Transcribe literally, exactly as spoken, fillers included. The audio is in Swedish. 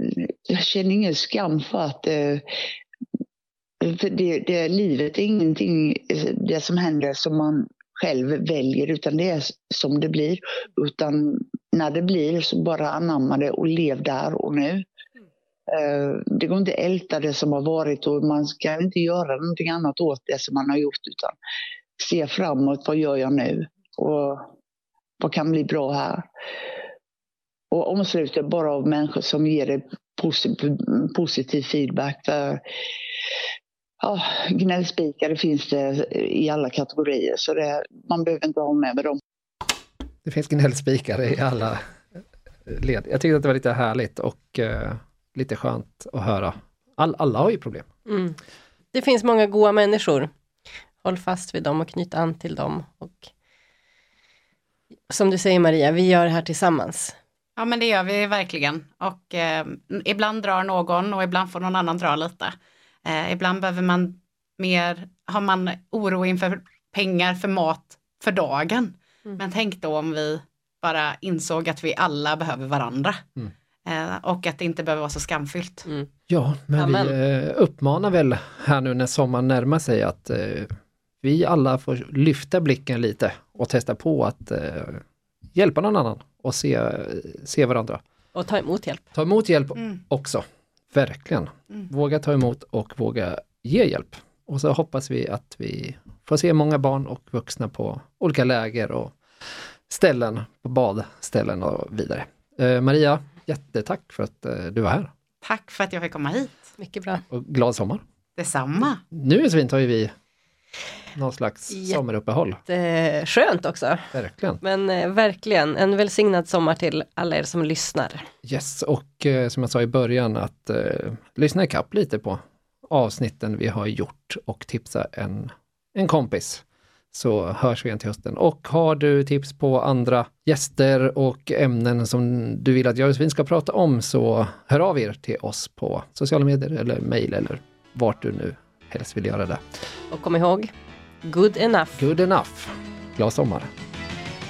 jag känner ingen skam för att eh, för det, det, livet är ingenting, det som händer som man själv väljer, utan det är som det blir. Utan när det blir så bara anamma det och lev där och nu. Det går inte att älta det som har varit, och man ska inte göra någonting annat åt det som man har gjort, utan se framåt, vad gör jag nu och vad kan bli bra här. Och omsluta bara av människor som ger det positiv, positiv feedback. För ja, gnällspikare finns det i alla kategorier, så det, man behöver inte ha med med dem. Det finns gnällspikare i alla led. Jag tyckte att det var lite härligt och uh, lite skönt att höra. All, alla har ju problem. Mm. Det finns många goda människor. Håll fast vid dem och knyt an till dem. Och som du säger, Maria, vi gör det här tillsammans. Ja, men det gör vi verkligen. Och eh, ibland drar någon och ibland får någon annan dra lite. Eh, ibland behöver man mer, har man oro inför pengar för mat för dagen. Mm. Men tänk då om vi bara insåg att vi alla behöver varandra. Mm. Eh, och att det inte behöver vara så skamfyllt. Mm. Ja, men Amen. vi eh, uppmanar väl här nu när sommaren närmar sig att eh, vi alla får lyfta blicken lite och testa på att eh, hjälpa någon annan och se, se varandra. Och ta emot hjälp. Ta emot hjälp mm. också. Verkligen. Mm. Våga ta emot och våga ge hjälp. Och så hoppas vi att vi får se många barn och vuxna på olika läger och ställen, på badställen och vidare. Eh, Maria, jättetack för att eh, du var här. Tack för att jag fick komma hit. Mycket bra. Och glad sommar. Detsamma. Nu är så fint har ju vi någon slags Jätte- sommaruppehåll. Skönt också. Verkligen. Men eh, verkligen en välsignad sommar till alla er som lyssnar. Yes, och eh, som jag sa i början att eh, lyssna ikapp lite på avsnitten vi har gjort och tipsa en, en kompis. Så hörs vi igen till hösten. Och har du tips på andra gäster och ämnen som du vill att jag och Josefin ska prata om, så hör av er till oss på sociala medier eller mejl eller vart du nu helst vill göra det. Och kom ihåg, good enough. Good enough. Glad sommar.